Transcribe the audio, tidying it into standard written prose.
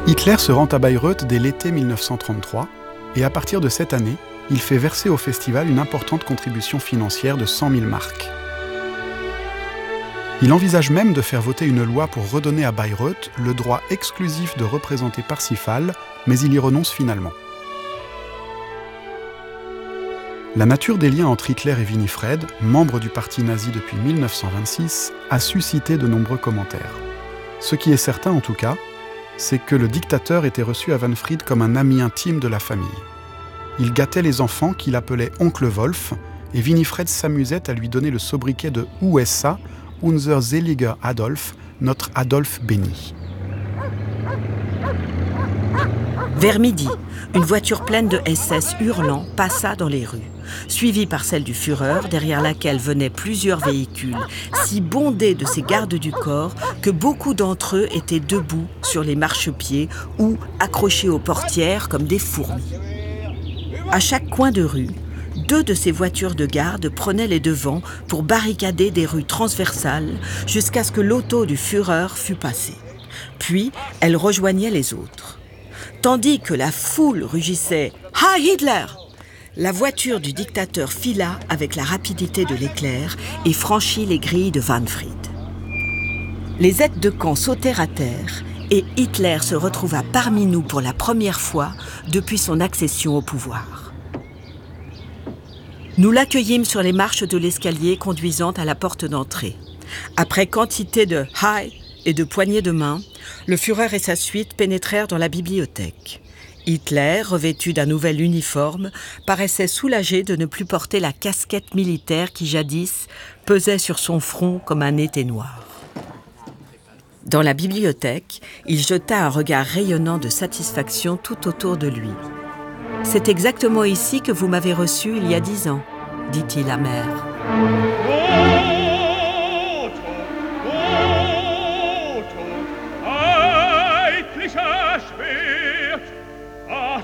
Hitler se rend à Bayreuth dès l'été 1933 et à partir de cette année, il fait verser au festival une importante contribution financière de 100 000 marks. Il envisage même de faire voter une loi pour redonner à Bayreuth le droit exclusif de représenter Parsifal, mais il y renonce finalement. La nature des liens entre Hitler et Winifred, membre du parti nazi depuis 1926, a suscité de nombreux commentaires. Ce qui est certain en tout cas, c'est que le dictateur était reçu à Wahnfried comme un ami intime de la famille. Il gâtait les enfants qu'il appelait Oncle Wolf, et Winifred s'amusait à lui donner le sobriquet de USA, Unser seliger Adolf, notre Adolphe béni. Vers midi, une voiture pleine de SS hurlant passa dans les rues, suivie par celle du Führer, derrière laquelle venaient plusieurs véhicules, si bondés de ces gardes du corps que beaucoup d'entre eux étaient debout sur les marchepieds ou accrochés aux portières comme des fourmis. À chaque coin de rue, 2 de ces voitures de garde prenaient les devants pour barricader des rues transversales jusqu'à ce que l'auto du Führer fût passée. Puis, elles rejoignaient les autres. Tandis que la foule rugissait « Heil Hitler !», la voiture du dictateur fila avec la rapidité de l'éclair et franchit les grilles de Wahnfried. Les aides de camp sautèrent à terre et Hitler se retrouva parmi nous pour la première fois depuis son accession au pouvoir. Nous l'accueillîmes sur les marches de l'escalier conduisant à la porte d'entrée. Après quantité de « Hi » et de poignées de main, le Führer et sa suite pénétrèrent dans la bibliothèque. Hitler, revêtu d'un nouvel uniforme, paraissait soulagé de ne plus porter la casquette militaire qui jadis pesait sur son front comme un été noir. Dans la bibliothèque, il jeta un regard rayonnant de satisfaction tout autour de lui. « C'est exactement ici que vous m'avez reçu il y a 10 ans, dit-il amer.